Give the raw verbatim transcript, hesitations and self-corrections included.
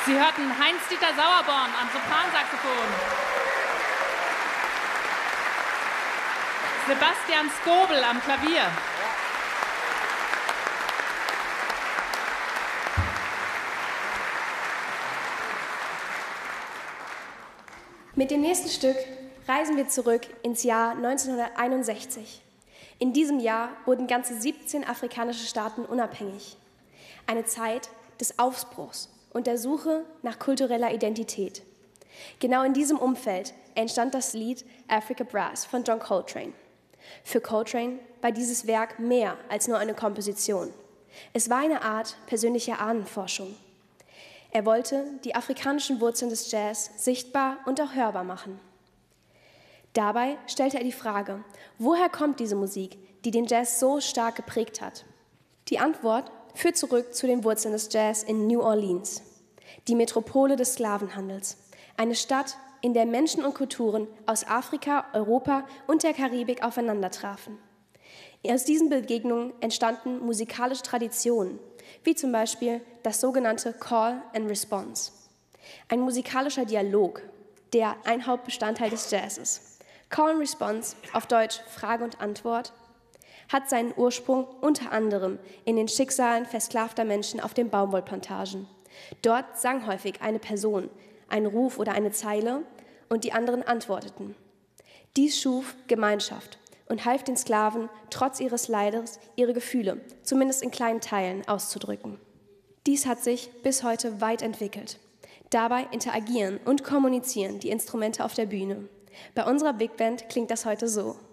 Sie hörten Heinz-Dieter Sauerborn am Sopransaxophon, Sebastian Skobel am Klavier, mit dem nächsten Stück reisen wir zurück ins Jahr neunzehnhunderteinundsechzig. In diesem Jahr wurden ganze siebzehn afrikanische Staaten unabhängig. Eine Zeit des Aufbruchs und der Suche nach kultureller Identität. Genau in diesem Umfeld entstand das Lied Africa Brass von John Coltrane. Für Coltrane war dieses Werk mehr als nur eine Komposition. Es war eine Art persönlicher Ahnenforschung. Er wollte die afrikanischen Wurzeln des Jazz sichtbar und auch hörbar machen. Dabei stellte er die Frage, woher kommt diese Musik, die den Jazz so stark geprägt hat? Die Antwort führt zurück zu den Wurzeln des Jazz in New Orleans, die Metropole des Sklavenhandels, eine Stadt, in der Menschen und Kulturen aus Afrika, Europa und der Karibik aufeinandertrafen. Aus diesen Begegnungen entstanden musikalische Traditionen, wie zum Beispiel das sogenannte Call and Response, ein musikalischer Dialog, der ein Hauptbestandteil des Jazz ist. Call and Response, auf Deutsch Frage und Antwort, hat seinen Ursprung unter anderem in den Schicksalen versklavter Menschen auf den Baumwollplantagen. Dort sang häufig eine Person einen Ruf oder eine Zeile und die anderen antworteten. Dies schuf Gemeinschaft und half den Sklaven, trotz ihres Leides, ihre Gefühle, zumindest in kleinen Teilen, auszudrücken. Dies hat sich bis heute weit entwickelt. Dabei interagieren und kommunizieren die Instrumente auf der Bühne. Bei unserer Big Band klingt das heute so.